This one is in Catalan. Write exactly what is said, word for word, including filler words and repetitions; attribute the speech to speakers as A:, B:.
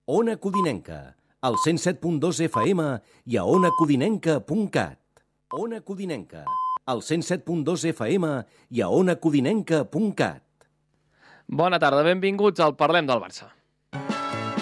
A: Ona Codinenca, al cent set punt dos F M i a ona codinenca punt cat. Ona Codinenca, al cent set punt dos F M i a ona codinenca punt cat.
B: Bona tarda, benvinguts al Parlem del Barça.